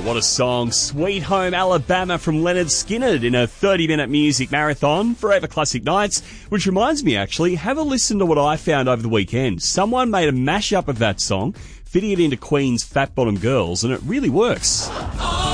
What a song. Sweet Home Alabama from Leonard Skinner in a 30-minute music marathon, Forever Classic Nights, which reminds me actually, have a listen to what I found over the weekend. Someone made a mashup of that song, fitting it into Queen's Fat Bottom Girls, and it really works.